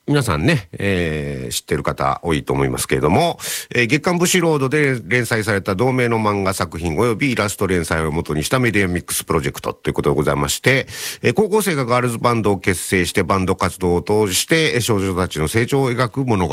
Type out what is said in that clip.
皆さんね、知ってる方多いと思いますけれども、月刊武士ロードで連載された同名の漫画作品及びイラスト連載を元にしたメディアミックスプロジェクトということでございまして、高校生がガールズバンドを結成してバンド活動を通して少女たちの成長を描く物語